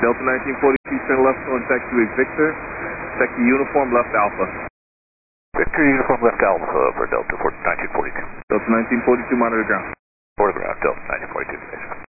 Delta 1942, turn left on taxiway Victor. Taxi uniform left Alpha. Victor uniform left Alpha for Delta 1942. Delta 1942, monitor ground. Monitor ground, Delta 1942.